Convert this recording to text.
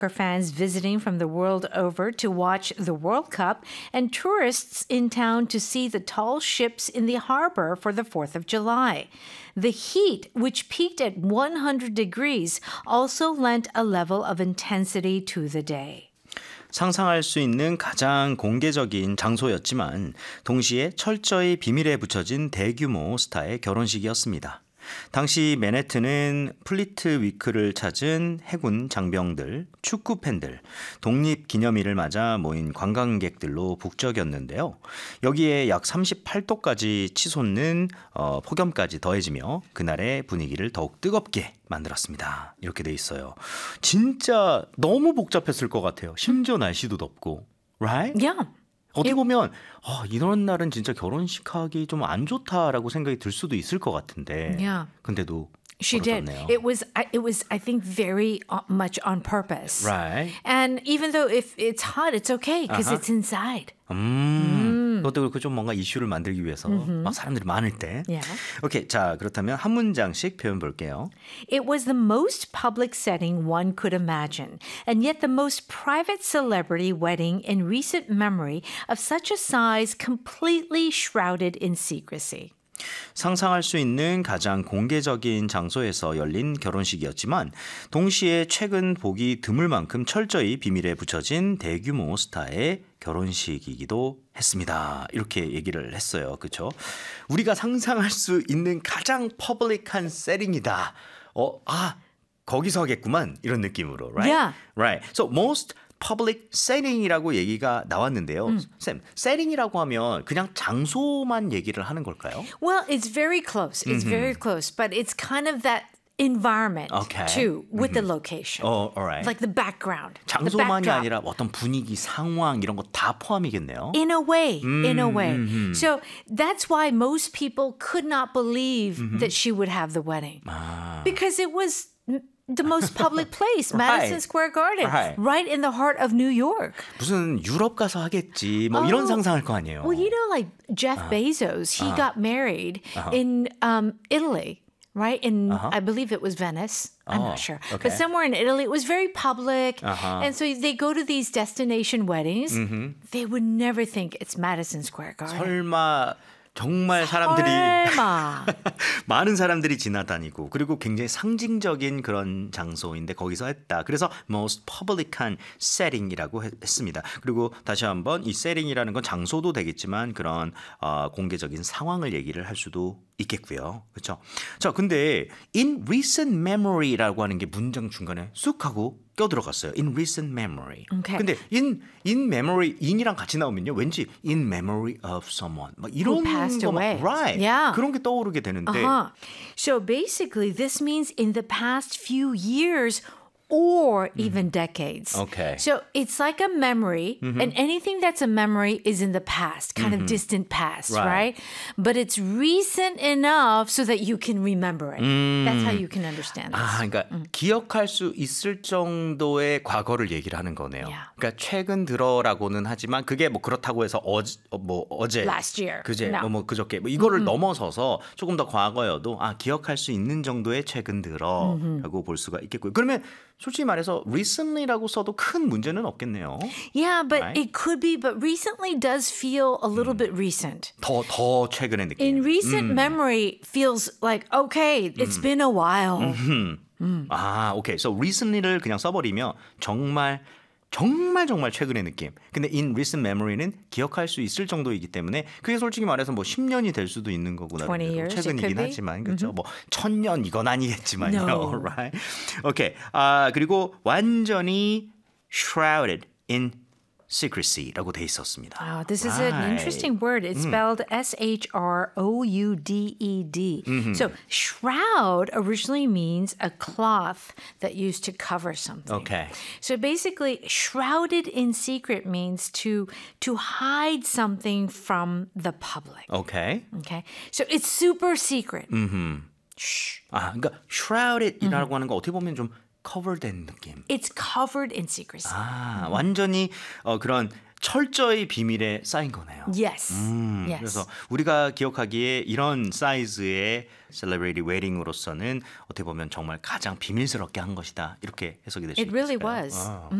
Fans visiting from the world over to watch the World Cup and tourists in town to see the tall ships in the harbor for the 4th of July. The heat, which peaked at 100 degrees, also lent a level of intensity to the day. 상상할 수 있는 가장 공개적인 장소였지만 동시에 철저히 비밀에 붙여진 대규모 스타의 결혼식이었습니다. 당시 맨해튼은 플리트 위크를 찾은 해군 장병들, 축구 팬들, 독립기념일을 맞아 모인 관광객들로 북적였는데요. 여기에 약 38도까지 치솟는 폭염까지 더해지며 그날의 분위기를 더욱 뜨겁게 만들었습니다. 이렇게 돼 있어요. 진짜 너무 복잡했을 것 같아요. 심지어 날씨도 덥고. Right? Yeah. 어떻게 보면 이런 날은 진짜 결혼식 하기 좀 안 좋다라고 생각이 들 수도 있을 것 같은데. Yeah. 근데도 She did. 그렇네요. It was, I think, very much on purpose. Right. And even though if it's hot, it's okay because it's inside. 그것도 그렇고 좀 뭔가 이슈를 만들기 위해서 막 사람들이 많을 때. Yeah. 오케이, 자 그렇다면 한 문장씩 표현 볼게요. It was the most public setting one could imagine, and yet the most private celebrity wedding in recent memory of such a size completely shrouded in secrecy. 상상할 수 있는 가장 공개적인 장소에서 열린 결혼식이었지만 동시에 최근 보기 드물 만큼 철저히 비밀에 붙여진 대규모 스타의 결혼식이기도 했습니다. 이렇게 얘기를 했어요. 그렇죠? 우리가 상상할 수 있는 가장 퍼블릭한 세팅이다. 거기서 하겠구만. 이런 느낌으로. Right? Yeah. Right. So most public setting이라고 얘기가 나왔는데요. 쌤, setting이라고 하면 그냥 장소만 얘기를 하는 걸까요? Well, it's very close. It's very close, but it's kind of that environment Okay. too with the location. all right. Like the background. 장소만이 the backdrop. 아니라 어떤 분위기, 상황 이런 거 다 포함이겠네요. In a way, in a way. So that's why most people could not believe that she would have the wedding. Because it was the most public place, Madison Square Garden, right in the heart of New York. 무슨 유럽 가서 하겠지, 뭐 이런 상상할 거 아니에요. Well, you know, like Jeff Bezos, he got married in Italy. Right? In, I believe it was Venice. I'm not sure. okay. But somewhere in Italy, it was very public. And so they go to these destination weddings. They would never think it's Madison Square Garden. 설마 정말 사람들이 설마. 많은 사람들이 지나다니고 그리고 굉장히 상징적인 그런 장소인데 거기서 했다. 그래서 most public한 setting이라고 했습니다. 그리고 다시 한번 이 setting이라는 건 장소도 되겠지만 그런 공개적인 상황을 얘기를 할 수도 있겠고요. 그렇죠? 자, 근데 in recent memory라고 하는 게 문장 중간에 쑥 하고 껴들어갔어요. In recent memory. Okay. 근데 in memory, in이랑 같이 나오면요. 왠지 in memory of someone. 막 이런 Who passed 거 막, away. right. Yeah. 그런 게 떠오르게 되는데. So basically, this means in the past few years or even decades. Okay. So it's like a memory, and anything that's a memory is in the past, kind of distant past, right? But it's recent enough so that you can remember it. That's how you can understand this. 그러니까 기억할 수 있을 정도의 과거를 얘기를 하는 거네요. Yeah. 그러니까 최근 들어라고는 하지만 그게 뭐 그렇다고 해서 어제, Last year. 그제, No. 뭐 그저께 뭐 이거를 넘어서서 조금 더 과거여도 기억할 수 있는 정도의 최근 들어라고 볼 수가 있겠고요. 그러면 솔직히 말해서 recently라고 써도 큰 문제는 없겠네요. Yeah, but Right? it could be, but recently does feel a little bit recent. 더 최근의 느낌. In recent memory feels like, okay, it's been a while. 오케이. So recently를 그냥 써버리면 정말 최근의 느낌. 근데 in recent memory는 기억할 수 있을 정도이기 때문에 그게 솔직히 말해서 뭐 10년이 될 수도 있는 거구나. 20 years, it 최근이긴 could be. 하지만 그렇죠. 뭐 1000년 이건 아니겠지만요. No. Right? 오케이. 그리고 완전히 shrouded in secrecy라고 돼 있었습니다. Wow, this is an interesting word. It's spelled S-H-R-O-U-D-E-D. So shroud originally means a cloth that used to cover something. Okay. So basically, shrouded in secret means to hide something from the public. 오케이. Okay, so it's super secret. Shh. 그러니까 shrouded이라고 하는 거 어떻게 보면 좀 cover된 느낌. It's covered in secrecy. 완전히 그런 철저히 비밀에 쌓인 거네요. Yes. Yes. 그래서 우리가 기억하기에 이런 사이즈의 celebrity wedding으로서는 어떻게 보면 정말 가장 비밀스럽게 한 것이다. 이렇게 해석이 될 수 It really 있을까요? was.